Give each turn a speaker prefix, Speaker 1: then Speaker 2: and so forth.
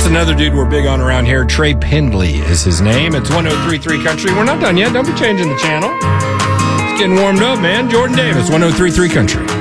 Speaker 1: another dude we're big on around here. Trey Pendley is his name. It's 103.3 Country. We're not done yet. Don't be changing the channel. It's getting warmed up, man. Jordan Davis, 103.3 Country.